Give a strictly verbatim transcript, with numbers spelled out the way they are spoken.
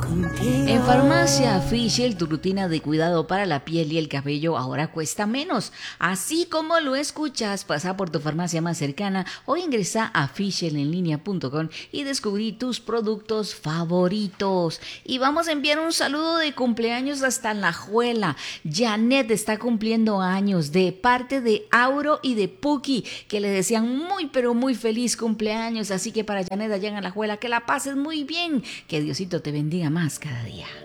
En Farmacia Fischel, tu rutina de cuidado para la piel y el cabello ahora cuesta menos. Así como lo escuchas, pasa por tu farmacia más cercana o ingresa a fischel en línea punto com y descubrí tus productos favoritos. Y vamos a enviar un saludo de cumpleaños hasta La Juela. Janet está cumpliendo años de parte de Auro y de Puki, que le desean muy pero muy feliz cumpleaños. Así que para Janet allá en La Juela, que la pases muy bien. Que Diosito te bendiga más cada día.